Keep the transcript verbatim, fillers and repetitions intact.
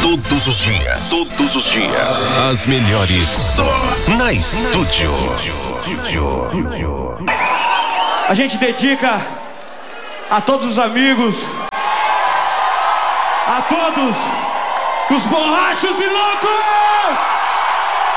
Todos os dias, todos os dias, as melhores só na Estúdio. A gente dedica a todos os amigos, a todos os borrachos e loucos!